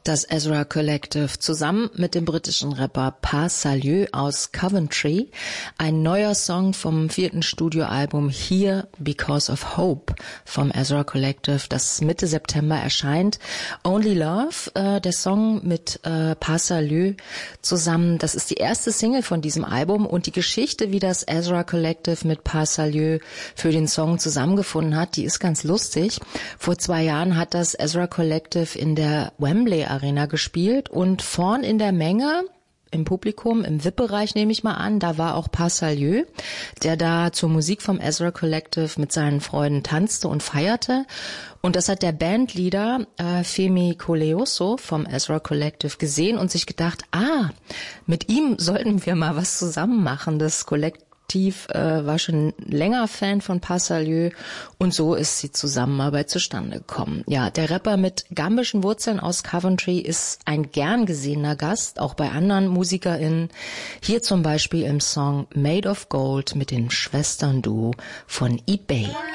Das Ezra Collective zusammen mit dem britischen Rapper Pas Salieu aus Coventry. Ein neuer Song vom 4. Studioalbum Here Because of Hope vom Ezra Collective, das Mitte September erscheint. Only Love, der Song mit Pas Salieu zusammen, das ist die erste Single von diesem Album, und die Geschichte, wie das Ezra Collective mit Pas Salieu für den Song zusammengefunden hat, die ist ganz lustig. Vor 2 Jahren hat das Ezra Collective in der Wembley Arena gespielt und vorn in der Menge, im Publikum, im VIP-Bereich nehme ich mal an, da war auch Pas Salieu, der da zur Musik vom Ezra Collective mit seinen Freunden tanzte und feierte. Und das hat der Bandleader Femi Koleoso vom Ezra Collective gesehen und sich gedacht, mit ihm sollten wir mal was zusammen machen. Das Kollektiv war schon länger Fan von Pas Salieu und so ist die Zusammenarbeit zustande gekommen. Ja, der Rapper mit gambischen Wurzeln aus Coventry ist ein gern gesehener Gast, auch bei anderen MusikerInnen. Hier zum Beispiel im Song Made of Gold mit dem Schwestern-Duo von eBay.